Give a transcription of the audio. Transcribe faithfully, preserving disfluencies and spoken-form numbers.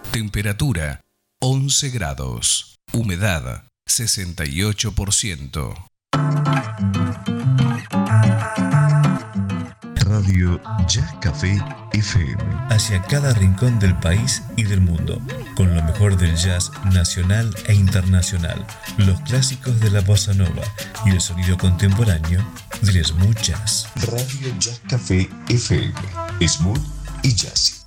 Temperatura once grados. Humedad sesenta y ocho por ciento. Radio Jazz Café F M. Hacia cada rincón del país y del mundo, con lo mejor del jazz nacional e internacional, los clásicos de la bossa nova y el sonido contemporáneo del smooth jazz. Radio Jazz Café F M. Smooth y jazzy.